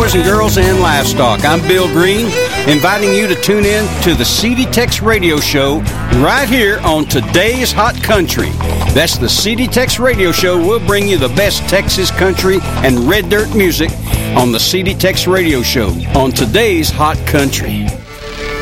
boys and girls and livestock. I'm Bill Green, inviting you to tune in to the CD Tex Radio Show right here on Today's Hot Country. That's the CD Tex Radio Show. We'll bring you the best Texas country and red dirt music on the CD Tex Radio Show on Today's Hot Country.